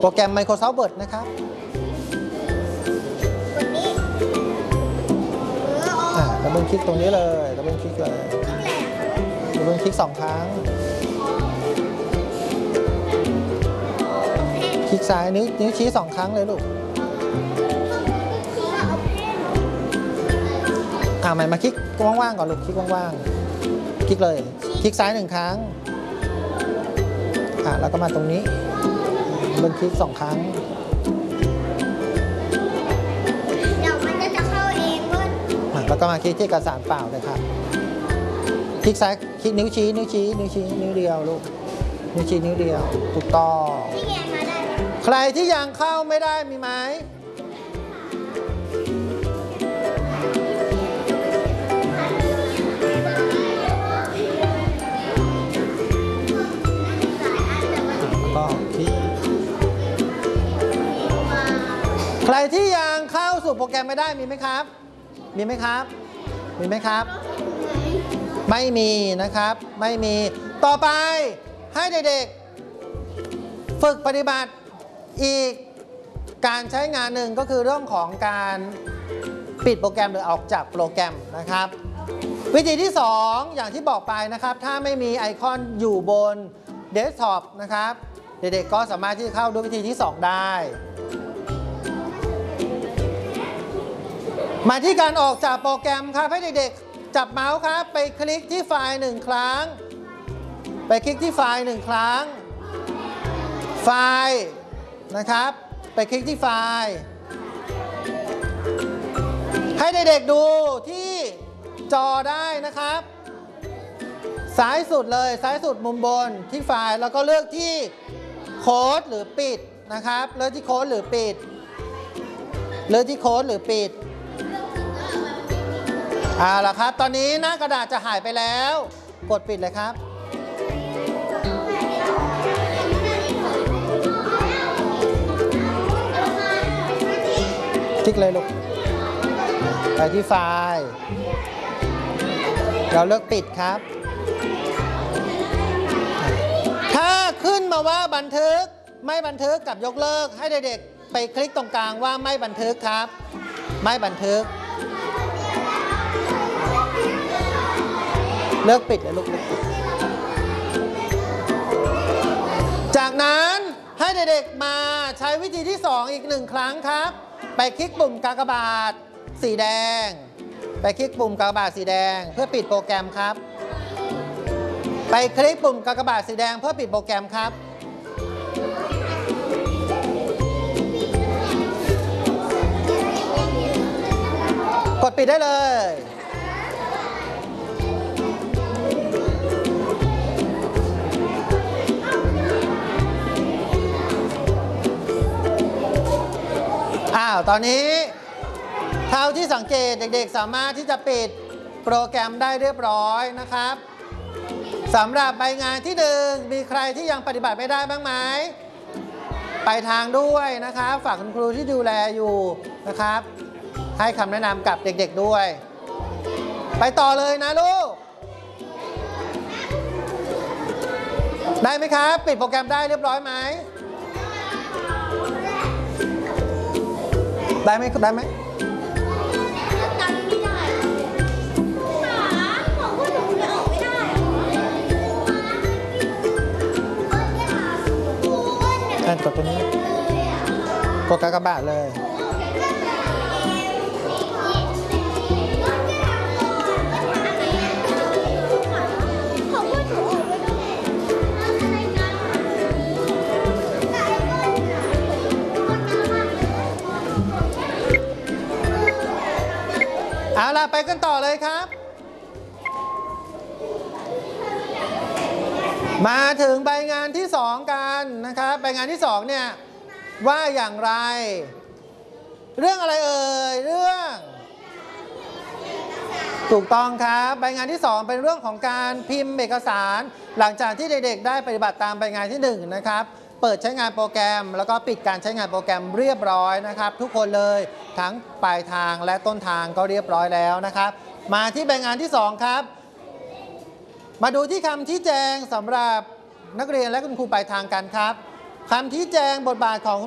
โปรแกรม Microsoft Word นะครับดับเบิลคลิกตรงนี้เลยดับเบิลคลิกเลยดับเบิลคลิก2 ครั้งคลิกซ้ายนิ้วชี้2 ครั้งเลยลูกใหม่มาคลิกว่างๆก่อนลูกคลิกว่างๆคลิกเลยคลิกซ้าย1 ครั้งแล้วก็มาตรงนี้เบิลคลิก2 ครั้งเดี๋ยวมันจะเข้าเองเบิ้ลแล้วก็มาคลิกที่เอกสารเปล่าเลยครับคลิกซ้ายคลิกนิ้วชี้นิ้วเดียวลูกนิ้วชี้นิ้วเดียวถูกต้องที่แกมาได้ใครที่ยังเข้าไม่ได้มีไหมก็คลิกใครที่ยังเข้าสู่โปรแกรมไม่ได้มีไหมครับมีไหมครับมีไหมครับไม่มีนะครับไม่มีต่อไปให้เด็กๆฝึกปฏิบัติอีกการใช้งานหนึ่งก็คือเรื่องของการปิดโปรแกรมหรือออกจากโปรแกรมนะครับวิธีที่2อย่างที่บอกไปนะครับถ้าไม่มีไอคอนอยู่บนเดสก์ท็อปนะครับเด็กๆก็สามารถที่จะเข้าด้วยวิธีที่2ได้มาที่การออกจากโปรแกรมครับให้เด็กๆจับเมาส์ครับไปคลิกที่ไฟล์1 ครั้งไปคลิกที่ไฟล์1 ครั้งไฟล์นะครับไปคลิกที่ไฟล์ให้เด็กๆดูที่จอได้นะครับซ้ายสุดเลยซ้ายสุดมุมบนที่ไฟล์แล้วก็เลือกที่โค้ดหรือปิดนะครับเลือกที่โค้ดหรือปิดเลือกที่โค้ดหรือปิดล่ะครับตอนนี้หน้ากระดาษจะหายไปแล้วกดปิดเลยครับคลิกเลยลูกไปที่ไฟล์เราเลือกปิดครับถ้าขึ้นมาว่าบันทึกไม่บันทึกกับยกเลิกให้เด็กๆไปคลิกตรงกลางว่าไม่บันทึกครับไม่บันทึกเลิกปิดเลยลูกจากนั้นให้เด็กๆมาใช้วิธีที่2อีก1 ครั้งครับไปคลิกปุ่มกากบาทสีแดงไปคลิกปุ่มกากบาทสีแดงเพื่อปิดโปรแกรมครับไปคลิกปุ่มกากบาทสีแดงเพื่อปิดโปรแกรมครับกดปิดได้เลยตอนนี้เท่าที่สังเกตเด็กๆสามารถที่จะปิดโปรแกรมได้เรียบร้อยนะครับสำหรับใบงานที่1มีใครที่ยังปฏิบัติไม่ได้บ้างไหมไปทางด้วยนะครับฝากคุณครูที่ดูแลอยู่นะครับให้คำแนะนำกับเด็กๆด้วยไปต่อเลยนะลูกได้ไหมครับปิดโปรแกรมได้เรียบร้อยไหมได้ไหมได้ไหมจำไม่ได้บอกว่าหนูจะออกไม่ได้กดตัวนี้กดกากบาทเลยไปกันต่อเลยครับมาถึงใบงานที่2กันนะครับใบงานที่2เนี่ยว่าอย่างไรเรื่องอะไรเอ่ยเรื่องถูกต้องครับใบงานที่2เป็นเรื่องของการพิมพ์เอกสารหลังจากที่เด็กๆได้ปฏิบัติตามใบงานที่1นะครับเปิดใช้งานโปรแกรมแล้วก็ปิดการใช้งานโปรแกรมเรียบร้อยนะครับทุกคนเลยทั้งปลายทางและต้นทางก็เรียบร้อยแล้วนะครับมาที่ใบงานที่2ครับมาดูที่คำชี้แจงสำหรับนักเรียนและคุณครูปลายทางกันครับคำที่แจงบทบาทของ